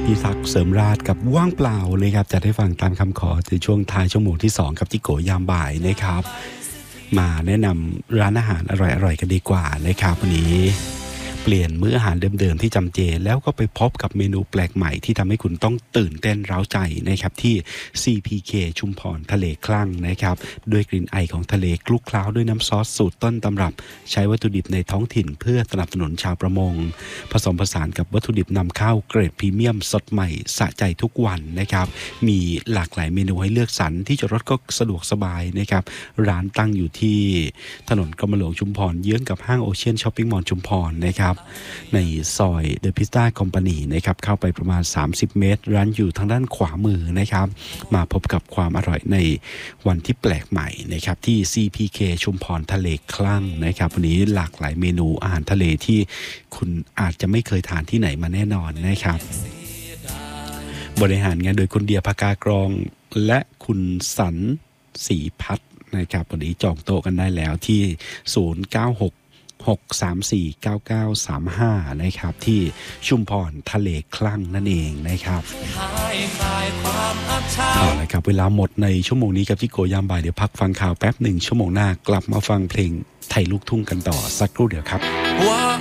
พี่ศักดิ์เสริมราชกับว่างเปล่านะครับจะได้ฟังตามคำขอในช่วงท้ายชั่วโมงที่2กับจิโกยามบ่ายนะครับมาแนะนำร้านอาหารอร่อยๆกันดีกว่านะครับวันนี้เปลี่ยนมื้ออาหารเดิมๆที่จำเจแล้วก็ไปพบกับเมนูแปลกใหม่ที่ทำให้คุณต้องตื่นเต้นเร้าใจนะครับที่ CPK ชุมพรทะเลคลั่งนะครับด้วยกลิ่นไอของทะเลคลุกเคล้าด้วยน้ำซอสสูตรต้นตำรับใช้วัตถุดิบในท้องถิ่นเพื่อสนับสนุนชาวประมงผสมผสานกับวัตถุดิบนำเข้าเกรดพรีเมียมสดใหม่สะใจทุกวันนะครับมีหลากหลายเมนูให้เลือกสรรที่จอดรถก็สะดวกสบายนะครับร้านตั้งอยู่ที่ถนนกรมหลวงชุมพรเยื้องกับห้างโอเชียนช้อปปิ้งมอลล์ชุมพรนะครับในซอยเดอะพิสต้าคอมพานีนะครับเข้าไปประมาณ30เมตรร้านอยู่ทางด้านขวามือนะครับมาพบกับความอร่อยในวันที่แปลกใหม่นะครับที่ CPK ชุมพรทะเลคลั่งนะครับวันนี้หลากหลายเมนูอาหารทะเลที่คุณอาจจะไม่เคยทานที่ไหนมาแน่นอนนะครับบริหารงานโดยคุณเดียภากากรองและคุณสันศรีพัฒน์นะครับวันนี้จองโต๊ะกันได้แล้วที่096-634-9935นะครับที่ชุมพรทะเลคลั่งนั่นเองนะครับเอาละครับเวลาหมดในชั่วโมงนี้กับที่โกยามบ่ายเดี๋ยวพักฟังข่าวแป๊บหนึ่งชั่วโมงหน้ากลับมาฟังเพลงไทยลูกทุ่งกันต่อสักครู่เดียวครับว่า